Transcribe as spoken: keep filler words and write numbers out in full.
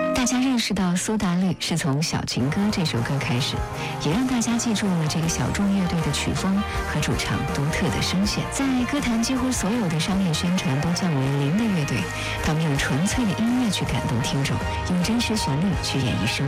大家认识到苏打绿是从《小情歌》这首歌开始，也让大家记住了这个小众乐队的曲风和主唱独特的声线。在歌坛几乎所有的商业宣传都降为零的乐队，他们用纯粹的音乐去感动听众，用真实旋律去演绎生